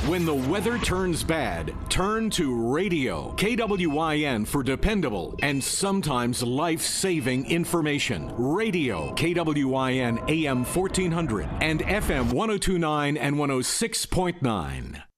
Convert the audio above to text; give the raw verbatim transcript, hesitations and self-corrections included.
When the weather turns bad, turn to radio. K W I N for dependable and sometimes life-saving information. Radio, K W I N A M fourteen hundred and F M one oh two point nine and one oh six point nine.